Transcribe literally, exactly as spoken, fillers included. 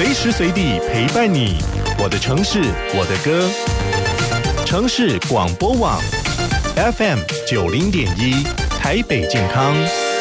随时随地陪伴你。我的城市，我的歌。城市广播网 F M 九零点一，台北健康。